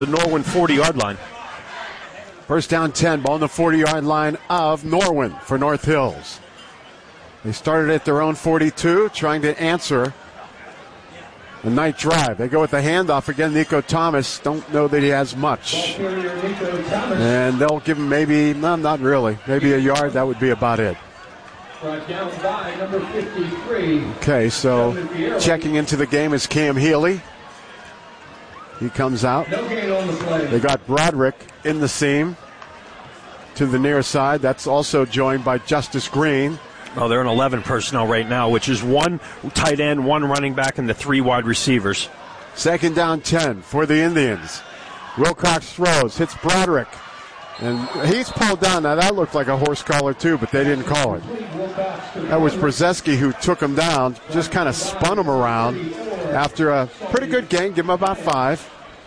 the Norwin 40-yard line. First down 10, ball on the 40-yard line of Norwin for North Hills. They started at their own 42, trying to answer the night drive. They go with the handoff again. Nico Thomas, don't know that he has much. And they'll give him maybe, no, not really, maybe a yard. That would be about it. Okay, so checking into the game is Cam Healy. He comes out. They got Broderick in the seam to the near side. That's also joined by Justice Green. Oh, they're in 11 personnel right now, which is one tight end, one running back, and the 3 wide receivers. Second down 10 for the Indians. Wilcox throws, hits Broderick. And he's pulled down. Now, that looked like a horse collar, too, but they didn't call it. That was Brzezinski who took him down, just kind of spun him around after a pretty good gain. Give him about 5.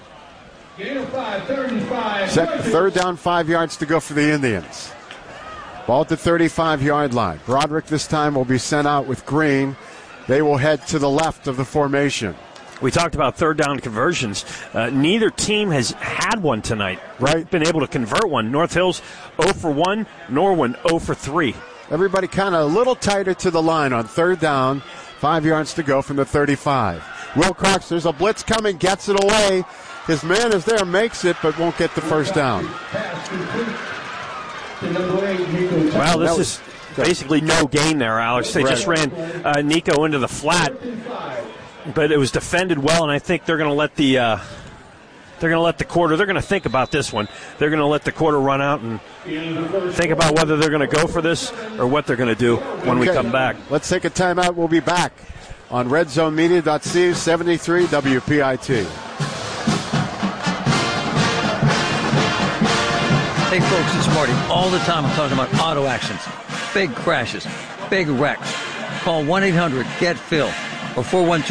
Third down, 5 yards to go for the Indians. Ball at the 35-yard line. Broderick this time will be sent out with Green. They will head to the left of the formation. We talked about third down conversions. Neither team has had one tonight. Right. Been able to convert one. North Hills 0 for 1, Norwin 0 for 3. Everybody kind of a little tighter to the line on third down. 5 yards to go from the 35. Wilcox, there's a blitz coming, gets it away. His man is there, makes it, but won't get the first down. Well, this is basically no gain there, Alex. They just ran Nico into the flat, but it was defended well, and I think they're going to let the quarter. They're going to think about this one. They're going to let the quarter run out and think about whether they're going to go for this or what they're going to do when we come back. Let's take a timeout. We'll be back on RedZoneMedia.ca 73 WPIT. Hey folks, it's Marty. All the time I'm talking about auto accidents, big crashes, big wrecks. Call 1-800-GET-PHIL or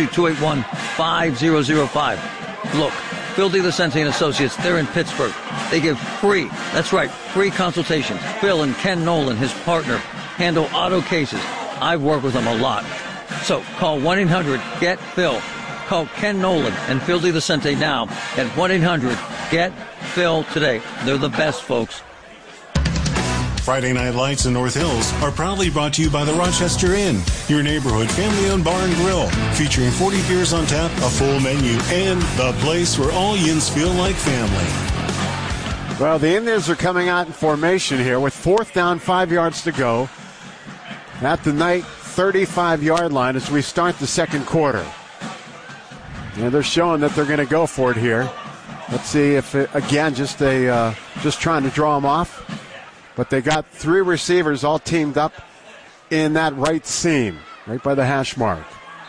412-281-5005. Look, Phil DeLucente and Associates, they're in Pittsburgh. They give free consultations. Phil and Ken Nolan, his partner, handle auto cases. I've worked with them a lot. So call 1-800-GET-PHIL. Call Ken Nolan and Phil DeLucente now at 1-800-GET-PHIL today. They're the best, folks. Friday Night Lights in North Hills are proudly brought to you by the Rochester Inn, your neighborhood family-owned bar and grill, featuring 40 beers on tap, a full menu, and the place where all yins feel like family. Well, the Indians are coming out in formation here with fourth down, 5 yards to go at the night 35-yard line as we start the second quarter. And they're showing that they're going to go for it here. Let's see if, again, just trying to draw them off. But they got 3 receivers all teamed up in that right seam, right by the hash mark.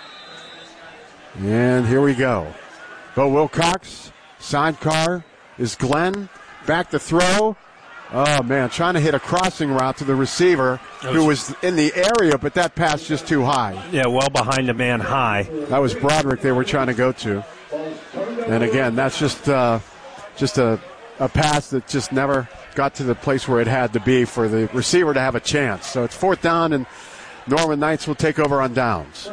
And here we go. Bo Wilcox, sidecar is Glenn. Back to throw. Oh, man, trying to hit a crossing route to the receiver who was in the area, but that pass just too high. Yeah, well behind the man high. That was Broderick they were trying to go to. And, again, that's just a pass that just never got to the place where it had to be for the receiver to have a chance. So it's fourth down, and Norman Knights will take over on downs.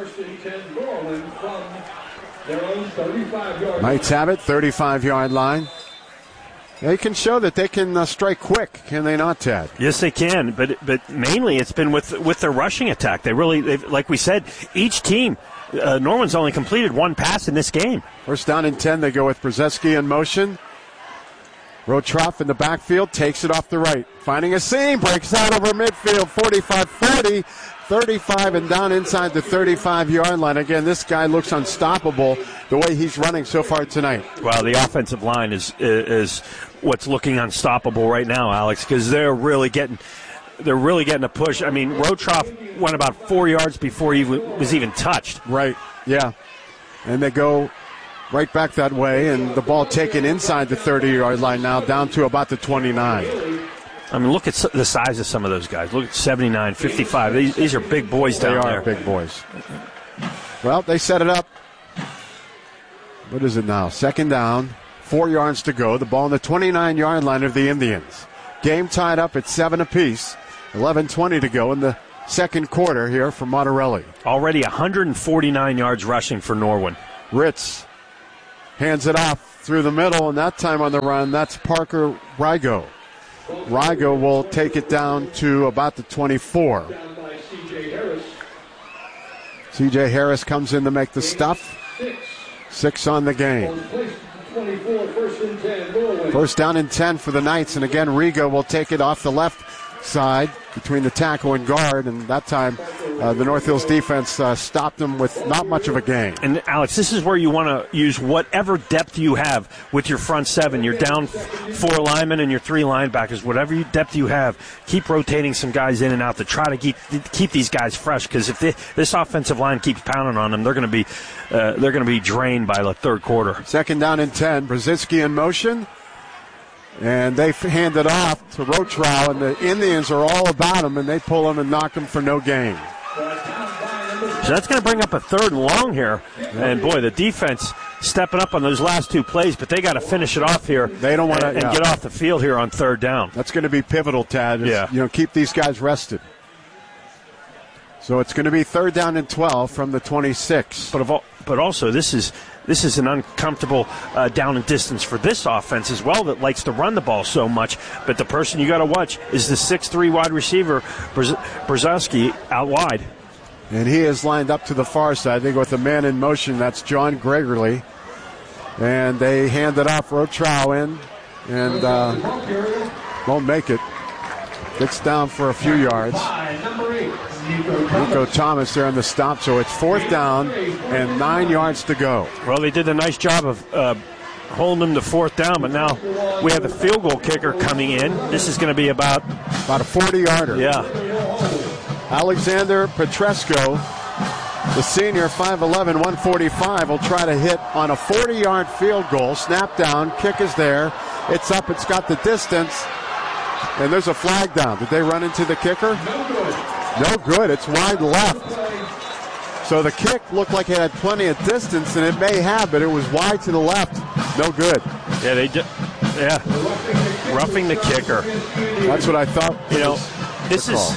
Knights have it, 35-yard line. They can show that they can strike quick, can they not, Ted? Yes, they can, but mainly it's been with their rushing attack. They've like we said, each team, Norman's only completed 1 pass in this game. First down and 10, they go with Brzezinski in motion. Rotroff in the backfield, takes it off the right. Finding a seam, breaks out over midfield, 45-40, 35 and down inside the 35-yard line. Again, this guy looks unstoppable the way he's running so far tonight. Well, the offensive line is what's looking unstoppable right now, Alex, because they're really getting a push. I mean, Rotroff went about 4 yards before he was even touched. Right, yeah. And they go right back that way, and the ball taken inside the 30-yard line now, down to about the 29. I mean, look at the size of some of those guys. Look at 79, 55. These are big boys down there. They are big boys. Well, they set it up. What is it now? Second down, 4 yards to go. The ball on the 29-yard line of the Indians. Game tied up at 7 apiece. 11:20 to go in the second quarter here for Monterelli. Already 149 yards rushing for Norwin. Ritz Hands it off through the middle, and that time on the run, that's Parker Rigo. Rigo will take it down to about the 24. C.J. Harris comes in to make the stuff. 6 on the game. First down and 10 for the Knights, and again, Rigo will take it off the left side between the tackle and guard, and that time the North Hills defense stopped them with not much of a gain. And Alex, this is where you want to use whatever depth you have with your front 7. You're down 4 linemen and your 3 linebackers. Whatever depth you have, keep rotating some guys in and out to try to keep these guys fresh. Because if this offensive line keeps pounding on them, they're going to be drained by the third quarter. Second down and 10. Brzezinski in motion. And they hand it off to Rotrow, and the Indians are all about him, and they pull him and knock him for no gain. So that's going to bring up a 3rd and long here. And, boy, the defense stepping up on those last 2 plays, but they got to finish it off here. They don't want to get off the field here on 3rd down. That's going to be pivotal, Tad. Yeah. Keep these guys rested. So it's going to be 3rd down and 12 from the 26. But also, this is an uncomfortable down and distance for this offense as well that likes to run the ball so much. But the person you got to watch is the 6'3" wide receiver, Brzezowski, out wide. And he is lined up to the far side. They go with the man in motion. That's John Gregory. And they hand it off. Rotrow in and won't make it. Gets down for a few yards. Nico Thomas there on the stop. So it's 4th down and 9 yards to go. Well, they did a nice job of holding them to 4th down, but now we have the field goal kicker coming in. This is going to be about a 40-yarder. Yeah. Alexander Petresco, the senior, 5'11", 145, will try to hit on a 40-yard field goal. Snap down, kick is there. It's up, it's got the distance, and there's a flag down. Did they run into the kicker? No good. It's wide left. So the kick looked like it had plenty of distance, and it may have, but it was wide to the left. No good. Yeah, roughing the kicker. That's what I thought. This is.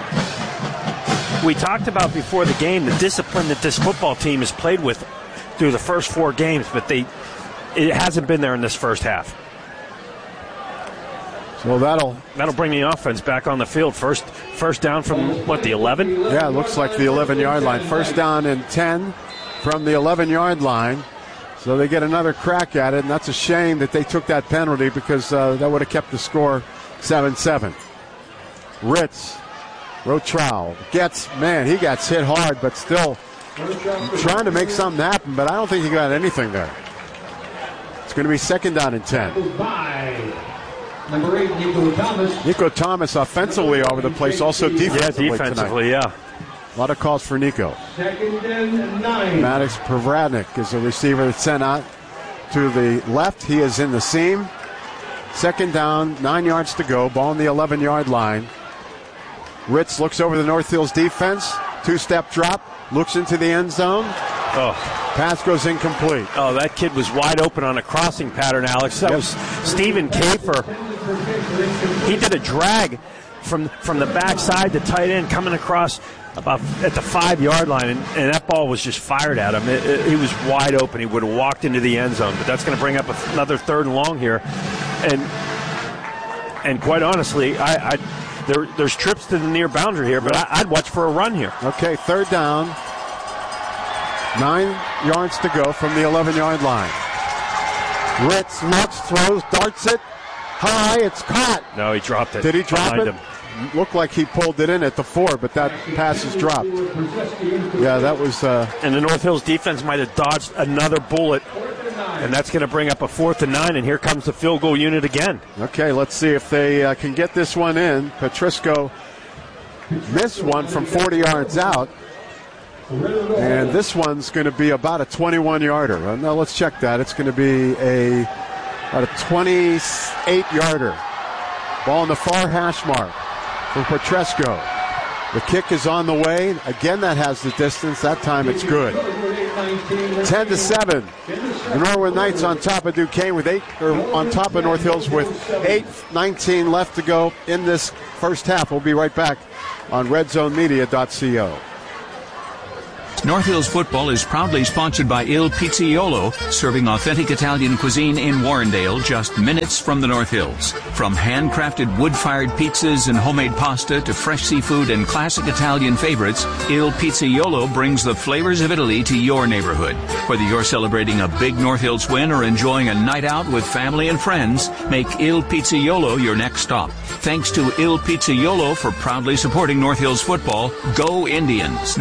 We talked about before the game the discipline that this football team has played with through the first 4 games, but it hasn't been there in this first half. So that'll bring the offense back on the field. First down from the 11? Yeah, it looks like the 11-yard line. First down and 10 from the 11-yard line. So they get another crack at it, and that's a shame that they took that penalty because that would have kept the score 7-7. Ritz, Rotrow he gets hit hard, but still trying to make something happen, but I don't think he got anything there. It's going to be 2nd down and 10. Number 8, Nico Thomas. Nico Thomas offensively over the place, also defensively tonight. A lot of calls for Nico. 2nd and 9. Maddox Pravradnik is the receiver that's sent out to the left. He is in the seam. 2nd down, 9 yards to go. Ball on the 11-yard line. Ritz looks over the North Hills defense. 2-step drop. Looks into the end zone. Pass goes incomplete. Oh, that kid was wide open on a crossing pattern, Alex. That was Stephen Kafer. He did a drag from the backside to tight end coming across about at the 5-yard line, and that ball was just fired at him. He was wide open. He would have walked into the end zone, but that's going to bring up another 3rd and long here. And quite honestly, there's trips to the near boundary here, but I'd watch for a run here. Okay, 3rd down. 9 yards to go from the 11-yard line. Ritz looks, throws, darts it. High, it's caught. No, he dropped it. Did he drop it? Him. Looked like he pulled it in at the 4, but that pass is dropped. Yeah, that was... And the North Hills defense might have dodged another bullet, and that's going to bring up a 4th and 9, and here comes the field goal unit again. Okay, let's see if they can get this one in. Petrisco missed one from 40 yards out. And this one's going to be about a 21-yarder. Now let's check that. It's going to be about a 28-yarder. Ball in the far hash mark for Petresco. The kick is on the way. Again, that has the distance. That time it's good. 10-7. The Norwood Knights on top of Duquesne on top of North Hills with 8:19 left to go in this first half. We'll be right back on redzonemedia.co. North Hills Football is proudly sponsored by Il Pizzaiolo, serving authentic Italian cuisine in Warrendale, just minutes from the North Hills. From handcrafted wood-fired pizzas and homemade pasta to fresh seafood and classic Italian favorites, Il Pizzaiolo brings the flavors of Italy to your neighborhood. Whether you're celebrating a big North Hills win or enjoying a night out with family and friends, make Il Pizzaiolo your next stop. Thanks to Il Pizzaiolo for proudly supporting North Hills Football. Go Indians!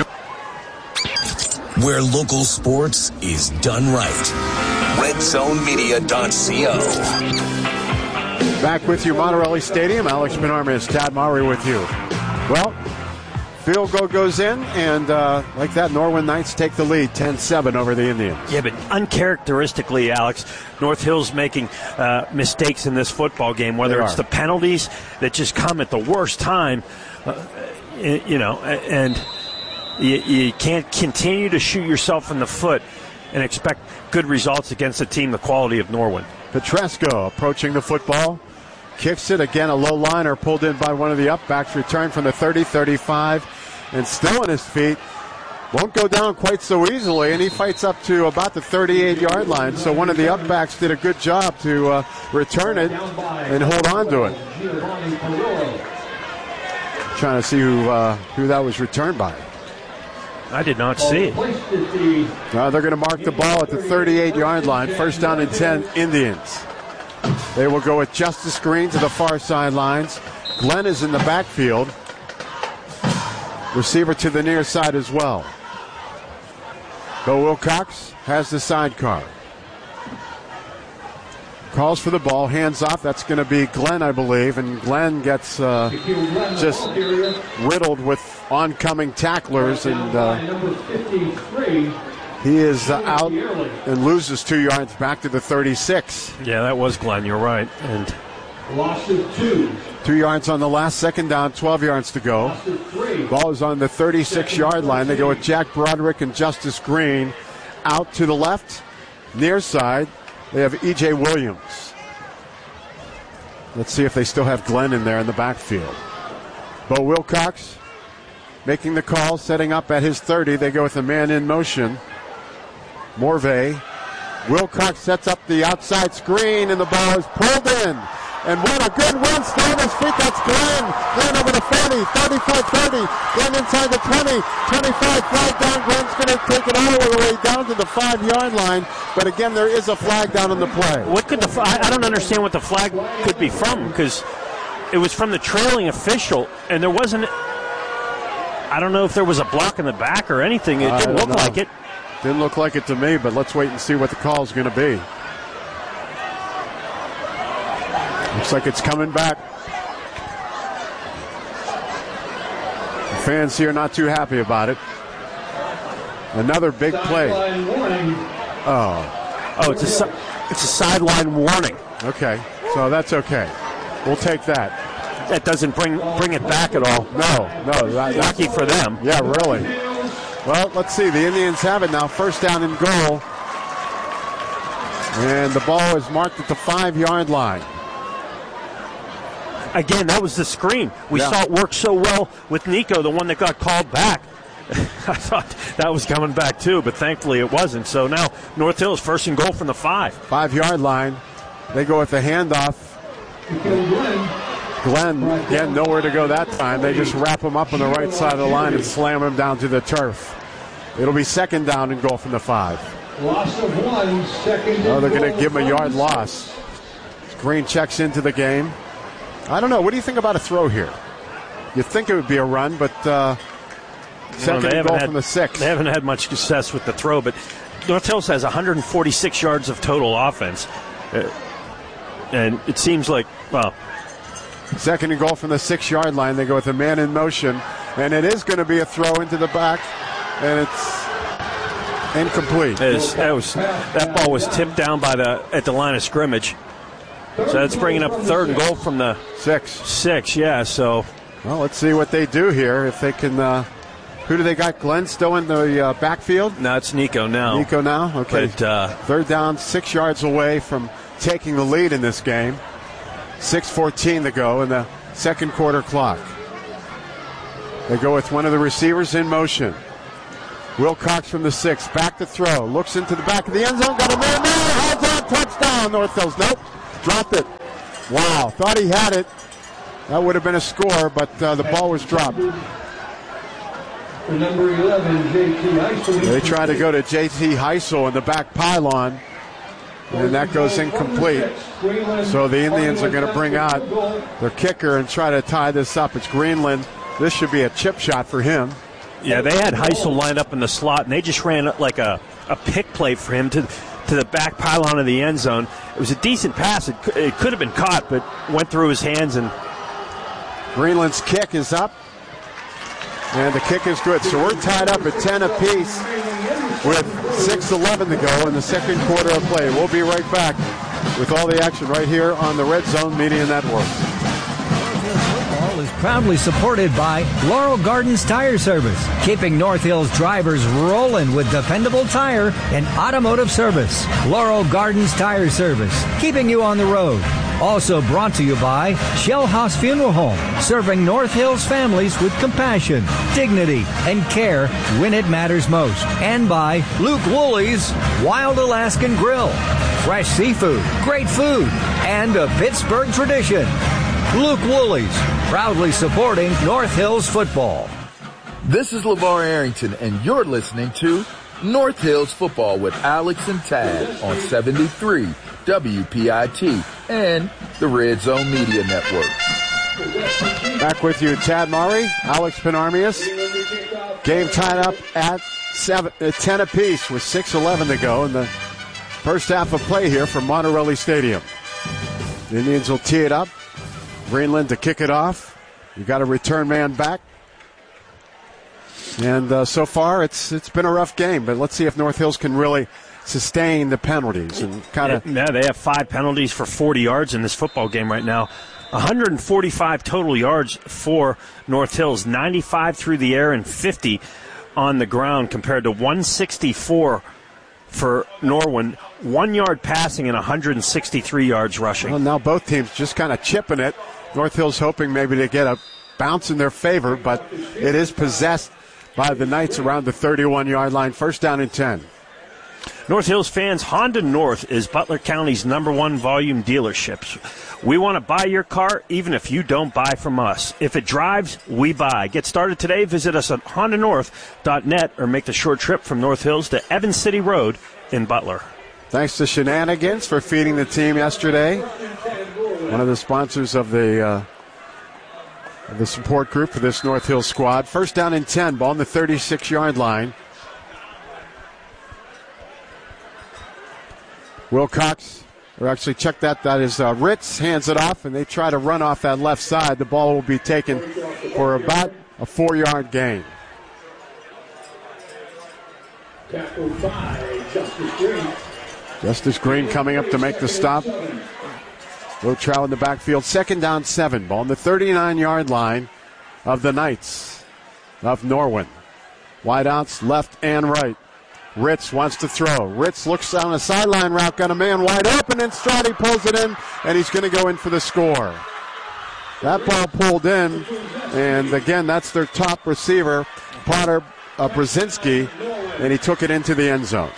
Where local sports is done right. RedZoneMedia.co. Back with you, Monterelli Stadium. Alex Benarmis, Tad Mowry with you. Well, field goal goes in, and like that, Norwin Knights take the lead, 10-7 over the Indians. Yeah, but uncharacteristically, Alex, North Hills making mistakes in this football game, whether it's the penalties that just come at the worst time, and you can't continue to shoot yourself in the foot and expect good results against a team the quality of Norwin. Petresco approaching the football. Kicks it. Again, a low liner pulled in by one of the upbacks. Return from the 30-35. And still on his feet. Won't go down quite so easily. And he fights up to about the 38-yard line. So one of the upbacks did a good job to return it and hold on to it. Trying to see who that was returned by. I did not see it. They're going to mark the ball at the 38-yard line. First down and 10, Indians. They will go with Justice Green to the far sidelines. Glenn is in the backfield. Receiver to the near side as well. Bo Wilcox has the sidecar. Calls for the ball, hands off. That's going to be Glenn, I believe. And Glenn gets just riddled with oncoming tacklers. And he is out and loses 2 yards back to the 36. Yeah, that was Glenn. You're right. And loss of 2. 2 yards on the last, second down, 12 yards to go. Ball is on the 36-yard line. They go with Jack Broderick and Justice Green out to the left, near side. They have E.J. Williams. Let's see if they still have Glenn in there in the backfield. Bo Wilcox making the call, setting up at his 30. They go with a man in motion. Morvay. Wilcox sets up the outside screen, and the ball is pulled in. And what a good run, still on his feet. That's Glenn. Glenn over the 40, 35-30. Glenn inside the 20, 25, flag down. Glenn's going to take it all the way down to the 5-yard line. But again, there is a flag down on the play. What could I don't understand what the flag could be from, because it was from the trailing official, and there wasn't. I don't know if there was a block in the back or anything. It didn't look like it. Didn't look like it to me, but let's wait and see what the call is going to be. Looks like it's coming back. The fans here not too happy about it. Another big play. Oh, it's a sideline warning. Okay, so that's okay. We'll take that. That doesn't bring it back at all. No. Lucky for them. Yeah, really. Well, let's see. The Indians have it now. First down and goal. And the ball is marked at the 5-yard line. Again, that was the screen. We saw it work so well with Nico, the one that got called back. I thought that was coming back too, but thankfully it wasn't. So now North Hills first and goal from the 5-yard line. They go with the handoff. Glenn, again, nowhere to go that time. They just wrap him up on the right side of the line and slam him down to the turf. It'll be second down and goal from the 5. Loss of 1, second. Oh, they're going to give him a yard loss. Green checks into the game. I don't know. What do you think about a throw here? You'd think it would be a run, but second and goal from the 6. They haven't had much success with the throw, but North Hills has 146 yards of total offense. And it seems like, well... Second and goal from the 6-yard line. They go with a man in motion. And it is going to be a throw into the back. And it's incomplete. That ball was tipped down at the line of scrimmage. So that's bringing up third and goal from the 6, yeah. So, well, let's see what they do here. If they can, who do they got? Glenn still in the backfield? No, it's Nico now. Nico now? Okay. But, third down, 6 yards away from taking the lead in this game. 6:14 to go in the second quarter clock. They go with one of the receivers in motion. Wilcox from the 6, back to throw. Looks into the back of the end zone. Got a man there. Hands on, touchdown, North Hills. Nope, dropped it. Wow, thought he had it. That would have been a score, but the ball was dropped. Number 11, J.T. Heisel. They try to go to J.T. Heisel in the back pylon, and that goes incomplete. So the Indians are going to bring out their kicker and try to tie this up. It's Greenland. This should be a chip shot for him. Yeah, they had Heisel lined up in the slot, and they just ran like a pick play for him to the back pylon of the end zone. It was a decent pass. It could have been caught, but went through his hands. And Greenland's kick is up, and the kick is good. So we're tied up at 10 apiece with 6:11 to go in the second quarter of play. We'll be right back with all the action right here on the Red Zone Media Network. Is proudly supported by Laurel Gardens Tire Service, keeping North Hills drivers rolling with dependable tire and automotive service. Laurel Gardens Tire Service, keeping you on the road. Also brought to you by Shell House Funeral Home, serving North Hills families with compassion, dignity, and care when it matters most. And by Luke Woolley's Wild Alaskan Grill, fresh seafood, great food, and a Pittsburgh tradition. Luke Woolley's, proudly supporting North Hills football. This is LeVar Arrington, and you're listening to North Hills Football with Alex and Tad on 73 WPIT and the Red Zone Media Network. Back with you, Tad Murray, Alex Penarmius. Game tied up at 10 apiece with 6:11 to go in the first half of play here from Monterelli Stadium. The Indians will tee it up. Greenland to kick it off. You got a return man back. And so far, it's been a rough game, but let's see if North Hills can really sustain the penalties and kind of. Yeah, they have 5 penalties for 40 yards in this football game right now. 145 total yards for North Hills, 95 through the air and 50 on the ground compared to 164 for Norwin. 1 yard passing and 163 yards rushing. Well, now both teams just kind of chipping it. North Hills hoping maybe to get a bounce in their favor, but it is possessed by the Knights around the 31-yard line. First down and 10. North Hills fans, Honda North is Butler County's #1 volume dealership. We want to buy your car even if you don't buy from us. If it drives, we buy. Get started today. Visit us at hondanorth.net or make the short trip from North Hills to Evans City Road in Butler. Thanks to Shenanigans for feeding the team yesterday. One of the sponsors of the support group for this North Hills squad. First down and 10, ball on the 36-yard line. Wilcox, or actually check that is Ritz, hands it off, and they try to run off that left side. The ball will be taken for about a 4-yard gain. Tackle 5, Justice Green. Justice Green coming up to make the stop. Low Trout in the backfield. Second down, 7. Ball on the 39-yard line of the Knights of Norwin. Wideouts left and right. Ritz wants to throw. Ritz looks down a sideline route, got a man wide open, and Strati pulls it in, and he's going to go in for the score. That ball pulled in, and again, that's their top receiver, Potter Brzezinski, and he took it into the end zone.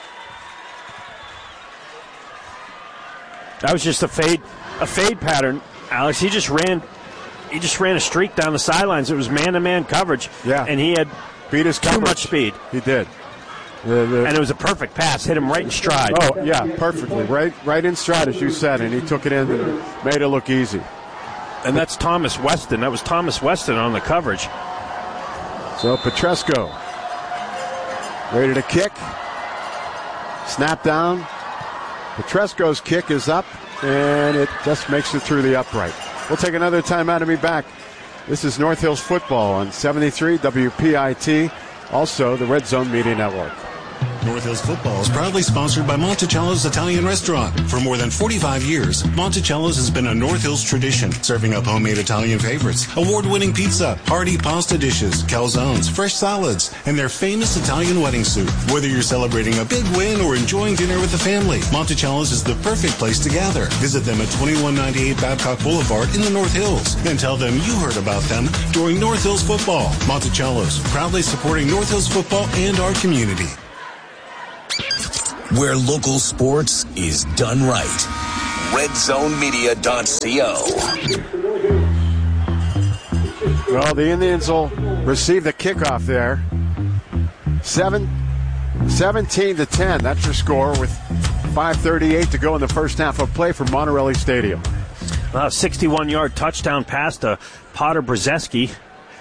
That was just a fade pattern, Alex. He just ran a streak down the sidelines. It was man-to-man coverage, and he had beat his too much speed. He did. And it was a perfect pass. Hit him right in stride. Oh, yeah, perfectly. Right in stride, as you said, and he took it in and made it look easy. And that's Thomas Weston. That was Thomas Weston on the coverage. So Petresco ready to kick. Snap down. Petresco's kick is up, and it just makes it through the upright. We'll take another timeout and be back. This is North Hills Football on 73 WPIT, also the Red Zone Media Network. North Hills Football is proudly sponsored by Monticello's Italian Restaurant. For more than 45 years, Monticello's has been a North Hills tradition, serving up homemade Italian favorites, award-winning pizza, hearty pasta dishes, calzones, fresh salads, and their famous Italian wedding soup. Whether you're celebrating a big win or enjoying dinner with the family, Monticello's is the perfect place to gather. Visit them at 2198 Babcock Boulevard in the North Hills and tell them you heard about them during North Hills Football. Monticello's, proudly supporting North Hills football and our community. Where local sports is done right. RedZoneMedia.co. Well, the Indians will receive the kickoff there. 17-10. That's your score with 5:38 to go in the first half of play from Monterelli Stadium. 61-yard touchdown pass to Potter Brzezinski.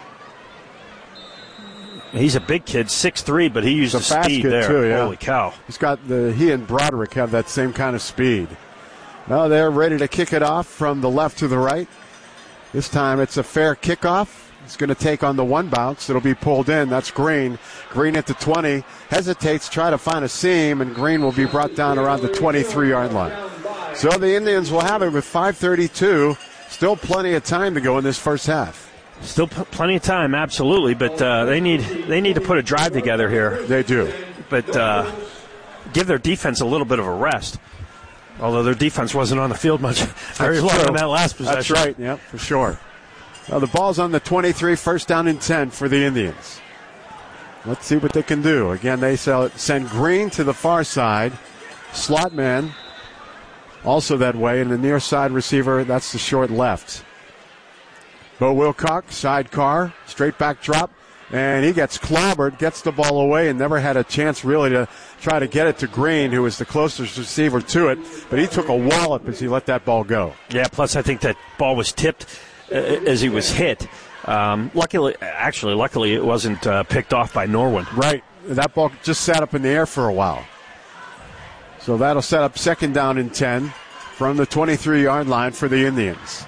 He's a big kid, 6'3", but he uses speed there. Too, yeah. Holy cow. He and Broderick have that same kind of speed. Well, they're ready to kick it off from the left to the right. This time it's a fair kickoff. It's going to take on the one bounce. It'll be pulled in. That's Green. Green at the 20. Hesitates, try to find a seam, and Green will be brought down around the 23-yard line. So the Indians will have it with 5:32. Still plenty of time to go in this first half. Still plenty of time, absolutely, but they need to put a drive together here. They do. But give their defense a little bit of a rest. Although their defense wasn't on the field very long in that last possession. That's right, yeah, for sure. Well, the ball's on the 23, first down and 10 for the Indians. Let's see what they can do. Again, they send Green to the far side. Slot man also that way, and the near side receiver, that's the short left. Bo Wilcox, sidecar, straight back drop, and he gets clobbered, gets the ball away, and never had a chance really to try to get it to Green, who was the closest receiver to it, but he took a wallop as he let that ball go. Yeah, plus I think that ball was tipped as he was hit. Luckily it wasn't picked off by Norwin. Right. That ball just sat up in the air for a while. So that'll set up second down and 10 from the 23-yard line for the Indians.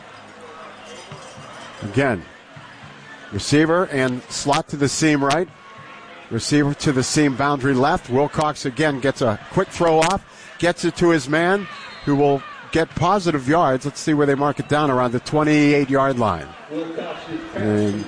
Again, receiver and slot to the seam right. Receiver to the seam boundary left. Wilcox again gets a quick throw off, gets it to his man, who will get positive yards. Let's see where they mark it down, around the 28-yard line. And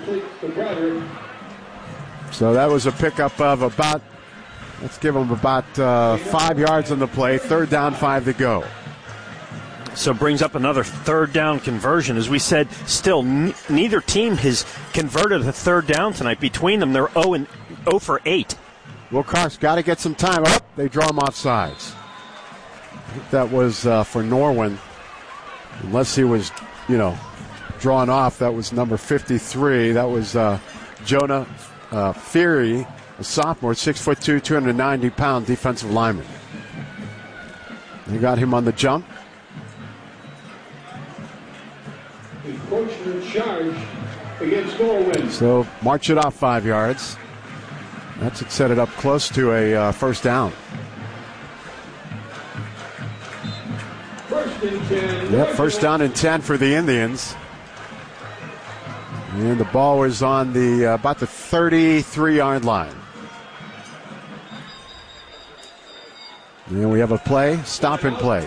so that was a pickup of about, let's give them about 5 yards on the play. Third down, 5 to go. So brings up another third down conversion. As we said, still neither team has converted a third down tonight. Between them, they're 0 for 8. Wilcox got to get some time up. They draw him off sides. I think that was for Norwin. Unless he was, drawn off. That was number 53. That was Jonah Fury, a sophomore, 6'2", 290-pound defensive lineman. They got him on the jump. Encroachment charge against Norwin. So march it off 5 yards. That's it, set it up close to a first down. First and 10. Yep, first down and 10 for the Indians. And the ball is on the about the 33-yard line. And we have a play, stop and play.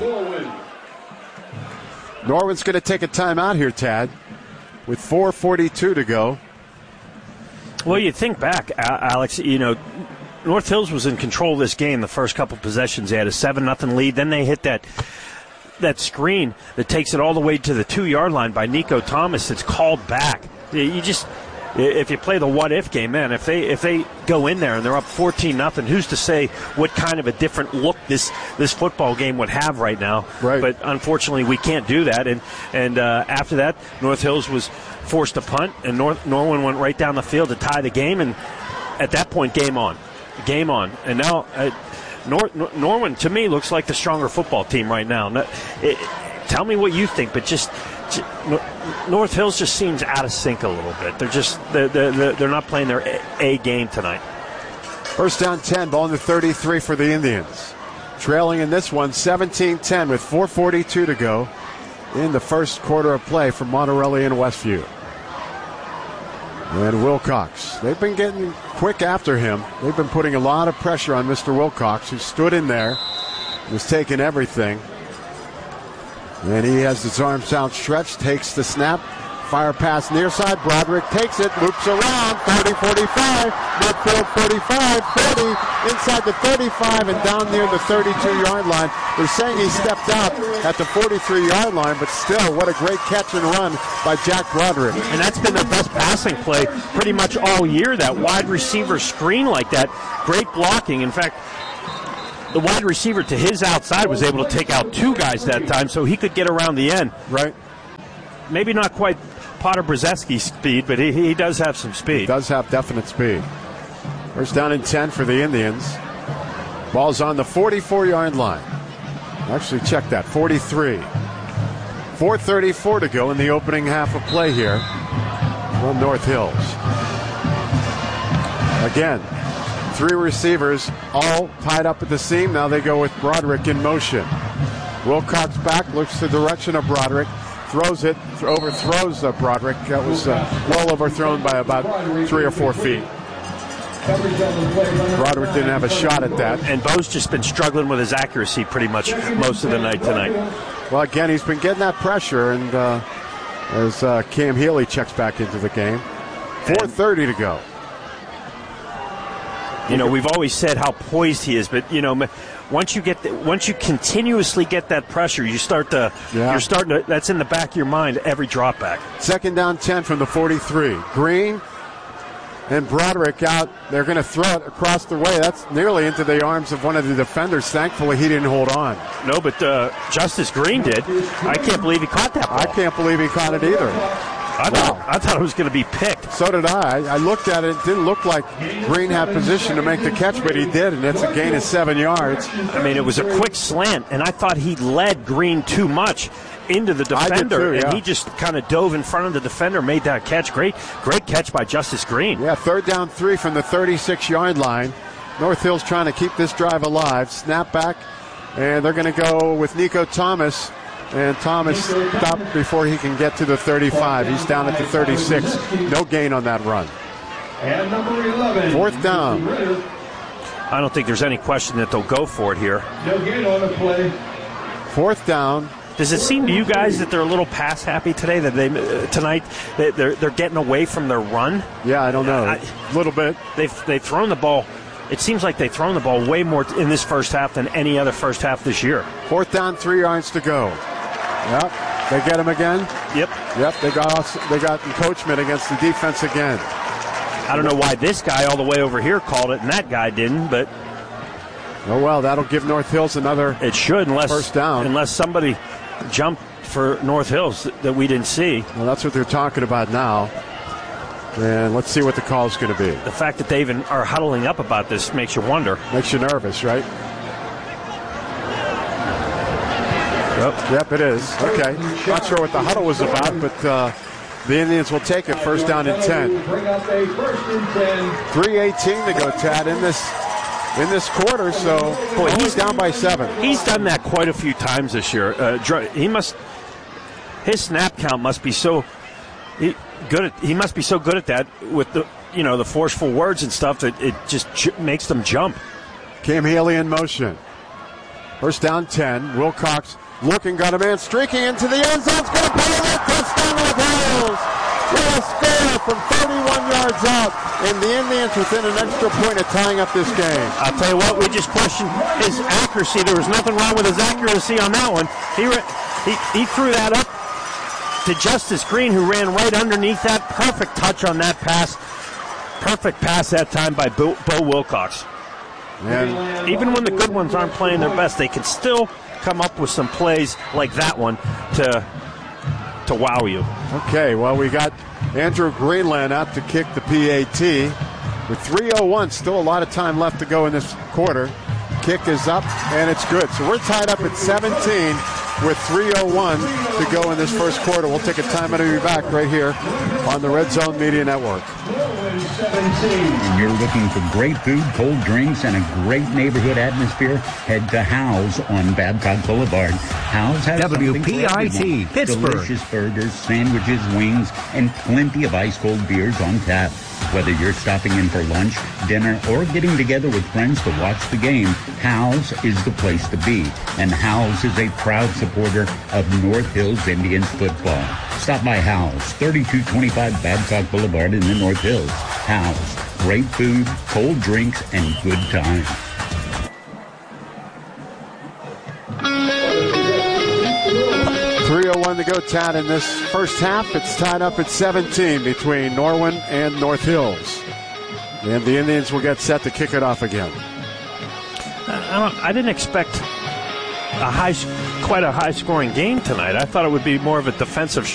Norwin's going to take a timeout here, Tad, with 4:42 to go. Well, you think back, Alex, North Hills was in control of this game the first couple possessions. They had a 7-0 lead. Then they hit that screen that takes it all the way to the 2-yard line by Nico Thomas. It's called back. If you play the what-if game, man, if they go in there and they're up 14-0, who's to say what kind of a different look this football game would have right now? Right. But unfortunately, we can't do that. And after that, North Hills was forced to punt, and Norwin went right down the field to tie the game. And at that point, game on. And now Norwin, to me, looks like the stronger football team right now. Tell me what you think, but just North Hills just seems out of sync a little bit. They're not playing their A game tonight. First down 10, ball in the 33 for the Indians. Trailing in this one, 17-10 with 4:42 to go in the first quarter of play for Monterelli and Westview. And Wilcox. They've been getting quick after him. They've been putting a lot of pressure on Mr. Wilcox, who stood in there, was taking everything. And he has his arms outstretched, takes the snap. Fire pass near side. Broderick takes it, loops around. 40, 45, midfield 45, 40, inside the 35, and down near the 32-yard line. They're saying he stepped out at the 43-yard line, but still, what a great catch and run by Jack Broderick. And that's been their best passing play pretty much all year, that wide receiver screen like that. Great blocking. In fact, the wide receiver to his outside was able to take out 2 guys that time, so he could get around the end. Right. Maybe not quite Potter Brzezinski's speed, but he does have some speed. He does have definite speed. First down and 10 for the Indians. Ball's on the 44-yard line. Actually, check that, 43. 4:34 to go in the opening half of play here from North Hills. Again, 3 receivers all tied up at the seam. Now they go with Broderick in motion. Wilcox back, looks the direction of Broderick. Throws it, overthrows Broderick. That was well overthrown by about 3 or 4 feet. Broderick didn't have a shot at that. And Bo's just been struggling with his accuracy pretty much most of the night tonight. Well, again, he's been getting that pressure, and as Cam Healy checks back into the game. 4:30 to go. You know, we've always said how poised he is, but, you know, once you continuously get that pressure, you're starting to, that's in the back of your mind every drop back. Second down 10 from the 43. Green and Broderick out. They're going to throw it across the way. That's nearly into the arms of one of the defenders. Thankfully, he didn't hold on. No, but Justice Green did. I can't believe he caught that ball. I can't believe he caught it either. I thought it was going to be picked. So did I. I looked at it. It didn't look like Green had position to make the catch, but he did, and it's a gain of 7 yards. I mean, it was a quick slant, and I thought he led Green too much into the defender, and he just kind of dove in front of the defender, made that catch. Great catch by Justice Green. Yeah, 3rd down 3 from the 36-yard line. North Hills trying to keep this drive alive. Snap back, and they're going to go with Nico Thomas. And Thomas stopped before he can get to the 35. He's down at the 36. No gain on that run. And number 11. 4th down. I don't think there's any question that they'll go for it here. No gain on the play. 4th down. Does it seem to you guys that they're a little pass happy today? That tonight they're getting away from their run? Yeah, I don't know. A little bit. They've thrown the ball. It seems like they've thrown the ball way more in this first half than any other first half this year. 4th down, 3 yards to go. Yep, they get him again. Yep. They got encroachment against the defense again. I don't know why this guy all the way over here called it and that guy didn't, but oh well, that'll give North Hills another. It should, unless first down, unless somebody jumped for North Hills that we didn't see. Well, that's what they're talking about now. And let's see what the call is going to be. The fact that they even are huddling up about this makes you wonder. Makes you nervous, right? Yep, it is. Okay. Not sure what the huddle was about, but the Indians will take it. 1st down and 10. 3:18 to go, Tad, in this quarter. So he's down by 7. He's done that quite a few times this year. His snap count must be so good. He must be so good at that with the forceful words and stuff that it just makes them jump. Cam Healy in motion. 1st down 10. Wilcox. Looking, got a man streaking into the end zone. It's going to put it. Touchdown North Hills. With a score from 31 yards out. And the Indians within an extra point of tying up this game. I'll tell you what, we just questioned his accuracy. There was nothing wrong with his accuracy on that one. He threw that up to Justice Green, who ran right underneath that. Perfect touch on that pass. Perfect pass that time by Bo Wilcox. And even when the good ones aren't playing their best, they can still come up with some plays like that one to wow you. Okay, well, we got Andrew Greenland out to kick the PAT. With 3:01, still a lot of time left to go in this quarter. Kick is up, and it's good. So we're tied up at 17 with 3:01 to go in this first quarter. We'll take a time and be back right here on the Red Zone Media Network. And you're looking for great food, cold drinks, and a great neighborhood atmosphere? Head to Howe's on Babcock Boulevard. Howe's has WPIT, Pittsburgh. Delicious burgers, sandwiches, wings, and plenty of ice-cold beers on tap. Whether you're stopping in for lunch, dinner, or getting together with friends to watch the game, Howe's is the place to be. And Howe's is a proud supporter of North Hills Indians football. Stop by Howe's, 3225 Babcock Boulevard in the North Hills. Howe's, great food, cold drinks, and good times. .301 to go, Tad, in this first half. It's tied up at 17 between Norwin and North Hills. And the Indians will get set to kick it off again. I didn't expect quite a high-scoring game tonight. I thought it would be more of a defensive